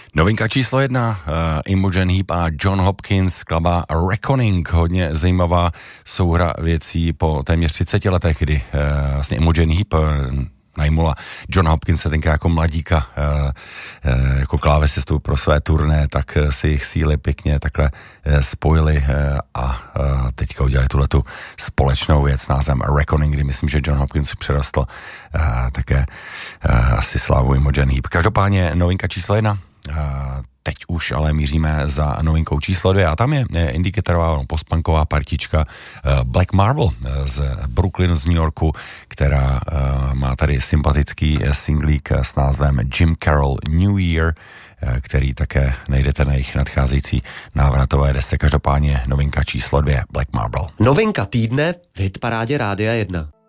Novinka číslo 1, Imogen Heap a John Hopkins, skladba Reckoning, hodně zajímavá souhra věcí po téměř 30 letech, kdy vlastně Imogen Heap najmula John Hopkins se tenkrát jako mladíka jako klávesistou pro své turné, tak si jich síly pěkně takhle spojili a teďka udělali tuhletu společnou věc s názvem Reckoning, kdy myslím, že John Hopkins přerostl také asi slávu Imogen Heap. Každopádně novinka číslo 1. Teď už ale míříme za novinkou číslo 2 a tam je indikatorová postpunková partička Black Marble z Brooklynu z New Yorku, která má tady sympatický singlík s názvem Jim Carroll New Year, který také najdete na jejich nadcházející návratové desce. Každopádně novinka číslo 2 Black Marble. Novinka týdne v hitparádě Rádia 1.